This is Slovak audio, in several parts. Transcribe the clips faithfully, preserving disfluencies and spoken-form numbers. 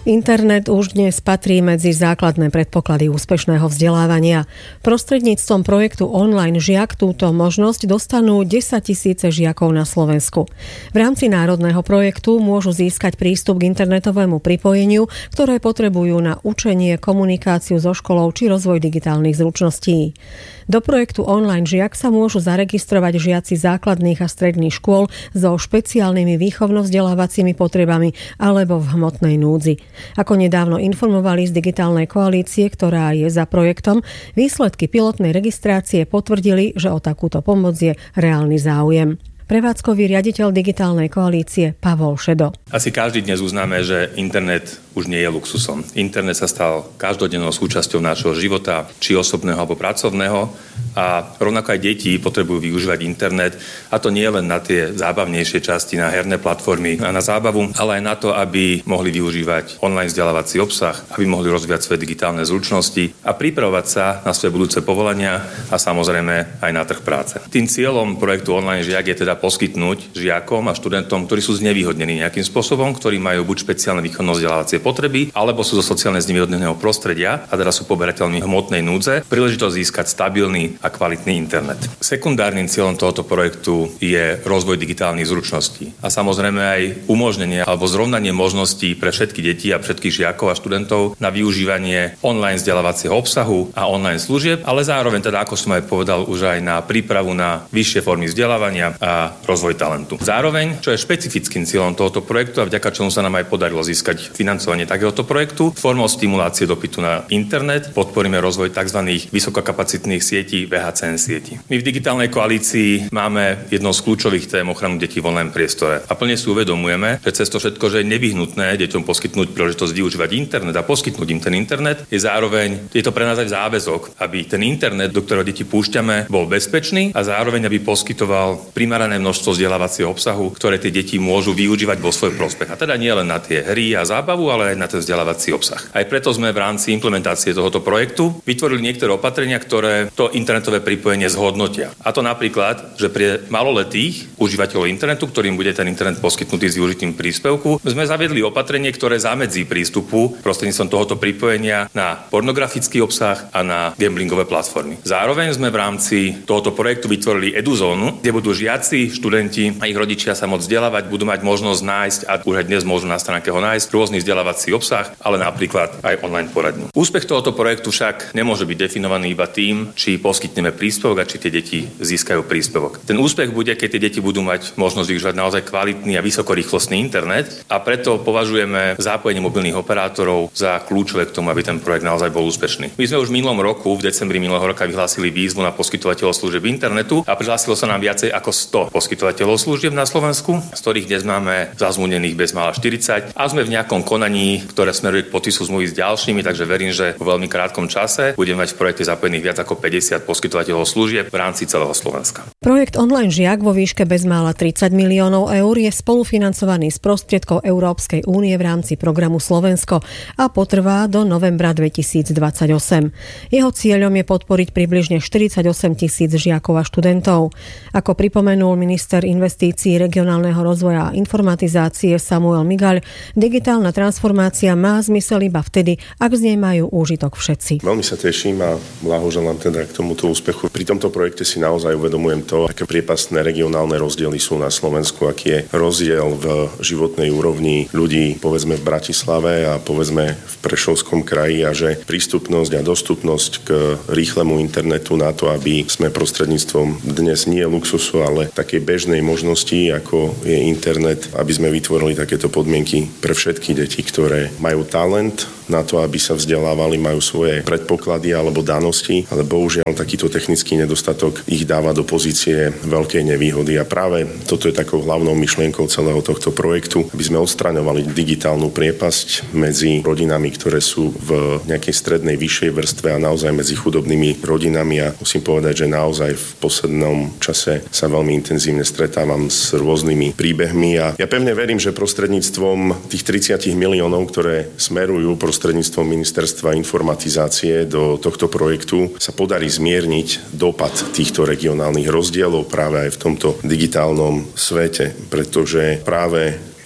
Internet už dnes patrí medzi základné predpoklady úspešného vzdelávania. Prostredníctvom projektu Online žiak túto možnosť dostanú desaťtisíce žiakov na Slovensku. V rámci národného projektu môžu získať prístup k internetovému pripojeniu, ktoré potrebujú na učenie, komunikáciu so školou či rozvoj digitálnych zručností. Do projektu Online žiak sa môžu zaregistrovať žiaci základných a stredných škôl so špeciálnymi výchovno-vzdelávacími potrebami alebo v hmotnej núdzi. Ako nedávno informovali z digitálnej koalície, ktorá je za projektom, výsledky pilotnej registrácie potvrdili, že o takúto pomoc je reálny záujem. Prevádzkový riaditeľ digitálnej koalície Pavol Šedo. Asi každý dnes uznáme, že internet už nie je luxusom. Internet sa stal každodennou súčasťou nášho života, či osobného alebo pracovného. A rovnako aj deti potrebujú využívať internet, a to nie len na tie zábavnejšie časti, na herné platformy a na zábavu, ale aj na to, aby mohli využívať online vzdelávací obsah, aby mohli rozvíjať svoje digitálne zručnosti a pripravovať sa na svoje budúce povolania a samozrejme aj na trh práce. Tým cieľom projektu Online žiak je teda poskytnúť žiakom a študentom, ktorí sú znevýhodnení nejakým spôsobom, ktorí majú buď špeciálne výchovno-vzdelávacie potreby, alebo sú zo sociálne znevýhodneného prostredia a teda sú poberateľmi hmotnej núdze, príležitosť získať stabilný a kvalitný internet. Sekundárnym cieľom tohoto projektu je rozvoj digitálnych zručností a samozrejme aj umožnenie alebo zrovnanie možností pre všetky deti a všetkých žiakov a študentov na využívanie online vzdelávacieho obsahu a online služieb, ale zároveň teda, ako som aj povedal, už aj na prípravu na vyššie formy vzdelávania a rozvoj talentu. Zároveň, čo je špecifickým cieľom tohoto projektu a vďaka čomu sa nám aj podarilo získať financovanie takéhoto projektu, formou stimulácie dopytu na internet podporíme rozvoj tzv. Vysokokapacitných sietí vé há cé en sieti. My v digitálnej koalícii máme jednou z kľúčových tém ochranu detí v online priestore a plne si uvedomujeme, že cez to všetko, že je nevyhnutné deťom poskytnúť príležitosť využívať internet a poskytnúť im ten internet, je zároveň je to pre nás aj záväzok, aby ten internet, do ktorého deti púšťame, bol bezpečný a zároveň aby poskytoval primerané množstvo vzdelávacieho obsahu, ktoré tie deti môžu využívať vo svoj prospech. A teda nie len na tie hry a zábavu, ale aj na ten vzdelávací obsah. Aj preto sme v rámci implementácie tohoto projektu vytvorili niektoré opatrenia, ktoré to internetové pripojenie zhodnotia. A to napríklad, že pre maloletých užívateľov internetu, ktorým bude ten internet poskytnutý s využitím príspevku, sme zaviedli opatrenie, ktoré zamedzí prístupu prostredníctvom tohoto pripojenia na pornografický obsah a na gamblingové platformy. Zároveň sme v rámci tohoto projektu vytvorili eduzónu, kde budú žiaci, študenti a ich rodičia sa môcť vzdelávať, budú mať možnosť nájsť, a už aj dnes môžu na stránke ho nájsť, rôzny vzdelávací obsah, ale napríklad aj online poradňu. Úspech tohoto projektu však nemôže byť definovaný iba tým, či poskytneme príspevok a či tie deti získajú príspevok. Ten úspech bude, keď tie deti budú mať možnosť využívať naozaj kvalitný a vysokorýchlostný internet, a preto považujeme zapojenie mobilných operátorov za kľúčové k tomu, aby ten projekt naozaj bol úspešný. My sme už v minulom roku, v decembri minulého roka vyhlásili výzvu na poskytovateľov služieb internetu a prihlásilo sa nám viacej ako sto poskytovateľov služieb na Slovensku, z ktorých dnes máme zazmluvnených bezmála štyridsať a sme v nejakom konaní, ktoré smeruje k podpisu zmluvy s ďalšími, takže verím, že vo veľmi krátkom čase budeme mať v projekte zapojených viac ako päťdesiat poskytovateľov služieb v rámci celého Slovenska. Projekt Online žiak vo výške bezmála tridsať miliónov eur je spolufinancovaný z prostriedkov Európskej únie v rámci programu Slovensko a potrvá do novembra dvetisícdvadsaťosem. Jeho cieľom je podporiť približne štyridsaťosem tisíc žiakov a študentov. Ako pripomenul minister investícií, regionálneho rozvoja a informatizácie Samuel Migaľ, digitálna transformácia má zmysel iba vtedy, ak z nej majú úžitok všetci. Veľmi sa teším a blahoželám teda k tomuto úspechu. Pri tomto projekte si naozaj uvedomujem to, aké priepastné regionálne rozdiely sú na Slovensku, aký je rozdiel v životnej úrovni ľudí, povedzme v Bratislave a povedzme v Prešovskom kraji, a že prístupnosť a dostupnosť k rýchlemu internetu na to, aby sme prostredníctvom dnes nie luxusu, ale takej bežnej možnosti, ako je internet, aby sme vytvorili takéto podmienky pre všetky deti, ktoré majú talent na to, aby sa vzdelávali, majú svoje predpoklady alebo danosti, ale bohužiaľ takýto technický nedostatok ich dáva do pozície veľkej nevýhody. A práve toto je takou hlavnou myšlienkou celého tohto projektu, aby sme odstraňovali digitálnu priepasť medzi rodinami, ktoré sú v nejakej strednej vyššej vrstve a naozaj medzi chudobnými rodinami. A musím povedať, že naozaj v poslednom čase sa veľmi intenzívne stretávam s rôznymi príbehmi a ja pevne verím, že prostredníctvom tých tridsať miliónov, ktoré smerujú prostredníctvom Ministerstva informatizácie do tohto projektu, sa podarí zmierniť dopad týchto regionálnych rozdielov práve aj v tomto digitálnom svete, pretože práve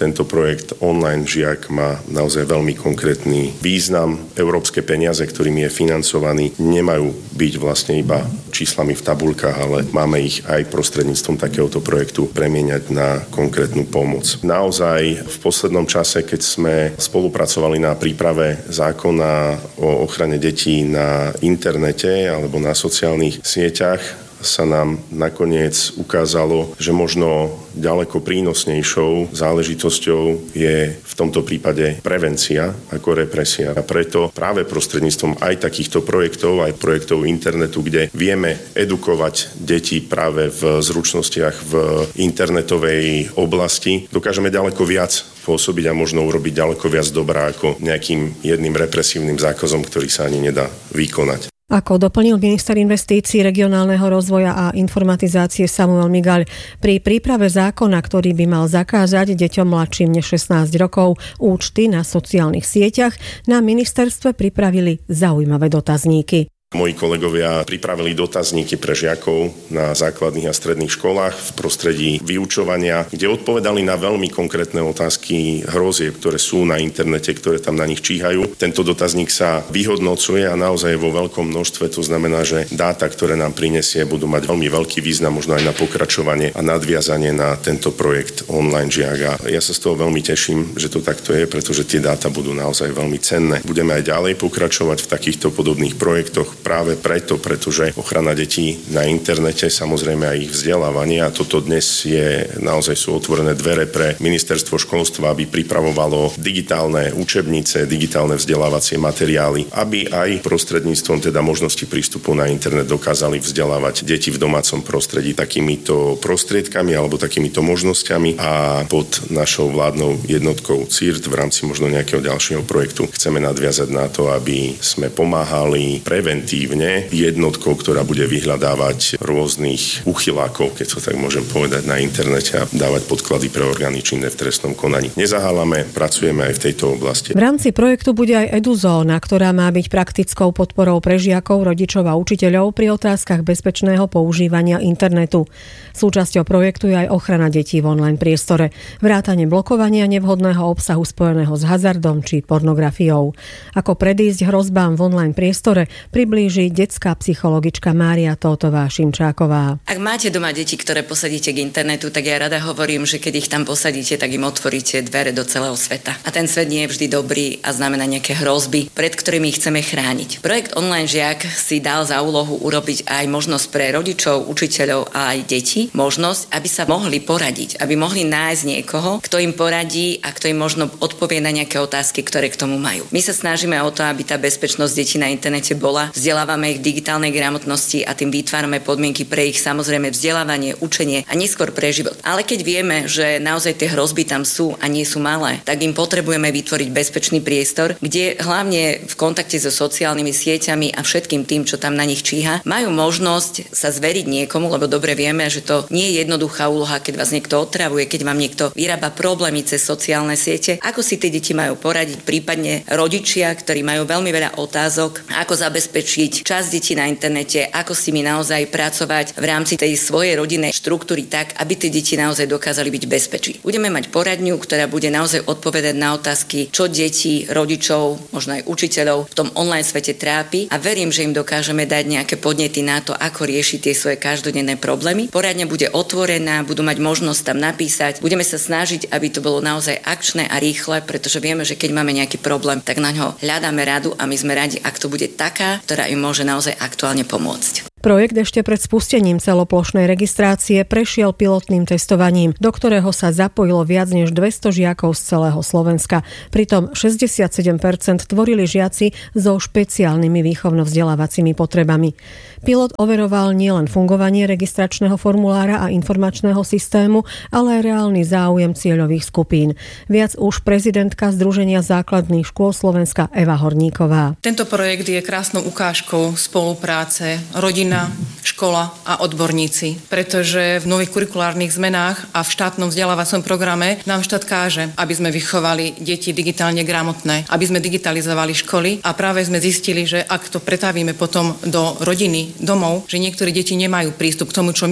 tento projekt Online žiak má naozaj veľmi konkrétny význam. Európske peniaze, ktorými je financovaný, nemajú byť vlastne iba číslami v tabuľkách, ale máme ich aj prostredníctvom takéhoto projektu premieňať na konkrétnu pomoc. Naozaj v poslednom čase, keď sme spolupracovali na príprave zákona o ochrane detí na internete alebo na sociálnych sieťach, sa nám nakoniec ukázalo, že možno ďaleko prínosnejšou záležitosťou je v tomto prípade prevencia ako represia. A preto práve prostredníctvom aj takýchto projektov, aj projektov internetu, kde vieme edukovať deti práve v zručnostiach v internetovej oblasti, dokážeme ďaleko viac pôsobiť a možno urobiť ďaleko viac dobrá ako nejakým jedným represívnym zákazom, ktorý sa ani nedá vykonať. Ako doplnil minister investícií, regionálneho rozvoja a informatizácie Samuel Migaľ, pri príprave zákona, ktorý by mal zakázať deťom mladším než šestnásť rokov účty na sociálnych sieťach, na ministerstve pripravili zaujímavé dotazníky. Moji kolegovia pripravili dotazníky pre žiakov na základných a stredných školách v prostredí vyučovania, kde odpovedali na veľmi konkrétne otázky hrozieb, ktoré sú na internete, ktoré tam na nich číhajú. Tento dotazník sa vyhodnocuje a naozaj vo veľkom množstve. To znamená, že dáta, ktoré nám prinesie, budú mať veľmi veľký význam možno aj na pokračovanie a nadviazanie na tento projekt Online žiak. A ja sa z toho veľmi teším, že to takto je, pretože tie dáta budú naozaj veľmi cenné. Budeme aj ďalej pokračovať v takýchto podobných projektoch. Práve preto, pretože ochrana detí na internete, samozrejme aj ich vzdelávanie, a toto dnes je, naozaj sú otvorené dvere pre ministerstvo školstva, aby pripravovalo digitálne učebnice, digitálne vzdelávacie materiály, aby aj prostredníctvom teda možnosti prístupu na internet dokázali vzdelávať deti v domácom prostredí takýmito prostriedkami alebo takýmito možnosťami, a pod našou vládnou jednotkou C I R T v rámci možno nejakého ďalšieho projektu chceme nadviazať na to, aby sme pomáhali preventívne jednotkou, ktorá bude vyhľadávať rôznych uchylákov, keď to tak môžem povedať, na internete a dávať podklady pre orgány činné v trestnom konaní. Nezahálame, pracujeme aj v tejto oblasti. V rámci projektu bude aj EduZóna, ktorá má byť praktickou podporou pre žiakov, rodičov a učiteľov pri otázkach bezpečného používania internetu. Súčasťou projektu je aj ochrana detí v online priestore, vrátane blokovania nevhodného obsahu spojeného s hazardom či pornografiou. Ako predísť hrozbám v online priestore, priblíži detská psychologička Mária Tótová Šimčáková. Ak máte doma deti, ktoré posadíte k internetu, tak ja rada hovorím, že keď ich tam posadíte, tak im otvoríte dvere do celého sveta. A ten svet nie je vždy dobrý a znamená nejaké hrozby, pred ktorými ich chceme chrániť. Projekt Online žiak si dal za úlohu urobiť aj možnosť pre rodičov, učiteľov a aj detí, možnosť, aby sa mohli poradiť, aby mohli nájsť niekoho, kto im poradí a kto im možno odpovie na nejaké otázky, ktoré k tomu majú. My sa snažíme o to, aby tá bezpečnosť detí na internete bola. Vzdelávame ich v digitálnej gramotnosti a tým vytvárame podmienky pre ich samozrejme vzdelávanie, učenie a neskôr pre život. Ale keď vieme, že naozaj tie hrozby tam sú a nie sú malé, tak im potrebujeme vytvoriť bezpečný priestor, kde hlavne v kontakte so sociálnymi sieťami a všetkým tým, čo tam na nich číha, majú možnosť sa zveriť niekomu, lebo dobre vieme, že to nie je jednoduchá úloha, keď vás niekto otravuje, keď vám niekto vyrába problémy cez sociálne siete. Ako si tie deti majú poradiť, prípadne rodičia, ktorí majú veľmi veľa otázok, ako zabezpečiť čas detí na internete, ako s nimi naozaj pracovať v rámci tej svojej rodinnej štruktúry tak, aby tie deti naozaj dokázali byť bezpečí. Budeme mať poradňu, ktorá bude naozaj odpovedať na otázky, čo deti, rodičov, možno aj učiteľov v tom online svete trápi, a verím, že im dokážeme dať nejaké podnety na to, ako riešiť tie svoje každodenné problémy. Poradňa bude otvorená, budú mať možnosť tam napísať. Budeme sa snažiť, aby to bolo naozaj akčné a rýchle, pretože vieme, že keď máme nejaký problém, tak na ňo hľadáme radu a my sme radi, ak to bude taká, ktorá im môže naozaj aktuálne pomôcť. Projekt ešte pred spustením celoplošnej registrácie prešiel pilotným testovaním, do ktorého sa zapojilo viac než dvesto žiakov z celého Slovenska. Pritom šesťdesiatsedem percent tvorili žiaci so špeciálnymi výchovno-vzdelávacími potrebami. Pilot overoval nielen fungovanie registračného formulára a informačného systému, ale aj reálny záujem cieľových skupín. Viac už prezidentka Združenia základných škôl Slovenska Eva Horníková. Tento projekt je krásnou ukážkou spolupráce rodín, škola a odborníci, pretože v nových kurikulárnych zmenách a v štátnom vzdelávacom programe nám štát káže, aby sme vychovali deti digitálne gramotné, aby sme digitalizovali školy, a práve sme zistili, že ak to pretavíme potom do rodiny, domov, že niektorí deti nemajú prístup k tomu, čo my tu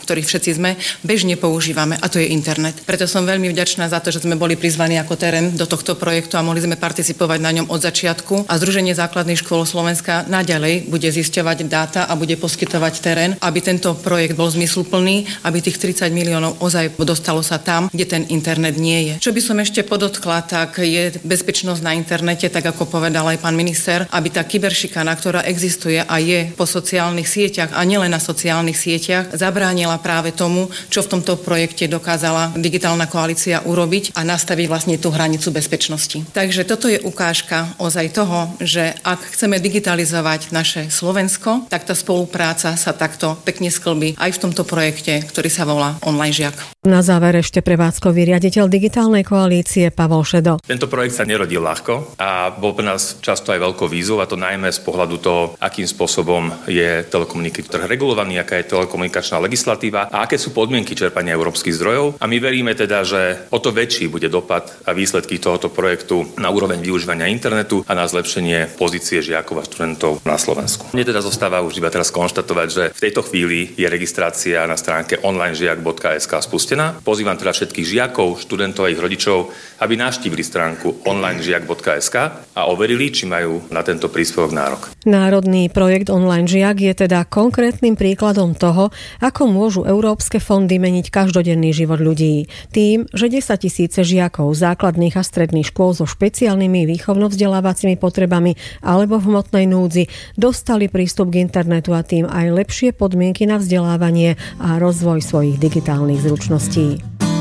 ktorých všetci sme, bežne používame, a to je internet. Preto som veľmi vďačná za to, že sme boli prizvaní ako terén do tohto projektu a mohli sme participovať na ňom od začiatku. A Združenie základných škôl Slovenska naďalej bude zisťovať dáta a bude poskytovať terén, aby tento projekt bol zmysluplný, aby tých tridsať miliónov ozaj dostalo sa tam, kde ten internet nie je. Čo by som ešte podotkla, tak je bezpečnosť na internete, tak ako povedal aj pán minister, aby tá kyberšikana, ktorá existuje a je po sociálnych sieťach a nielen na sociálnych sieťach, zabránila práve tomu, čo v tomto projekte dokázala digitálna koalícia urobiť a nastaviť vlastne tú hranicu bezpečnosti. Takže toto je ukážka ozaj toho, že ak chceme digitalizovať naše Slovensko, tak tá spolupráca sa takto pekne sklbí aj v tomto projekte, ktorý sa volá Online žiak. Na záver ešte prevádzkový riaditeľ digitálnej koalície Pavol Šedo. Tento projekt sa nerodil ľahko a bol pre nás často aj veľkou výzvou, a to najmä z pohľadu toho, akým spôsobom je telekomunikačný trh regulovaný, aká je telekomunikačná legislatíva a aké sú podmienky čerpania európskych zdrojov. A my veríme teda, že o to väčší bude dopad a výsledky tohoto projektu na úroveň využívania internetu a na zlepšenie pozície žiakov a študentov na Slovensku. Mne teda zostáva už iba teraz konštatovať, že v tejto chvíli je registrácia na stránke online žiak bodka es ká spustená. Pozývam teda všetkých žiakov, študentov a ich rodičov, aby navštívili stránku online žiak bodka es ká a overili, či majú na tento príspevok nárok. Národný projekt Online žiak je teda konkrétnym príkladom toho, ako môžu európske fondy meniť každodenný život ľudí. Tým, že desaťtisíce žiakov základných a stredných škôl so špeciálnymi výchovno-vzdelávacími potrebami alebo v hmotnej núdzi dostali prístup k internetu a tým aj lepšie podmienky na vzdelávanie a rozvoj svojich digitálnych zručností.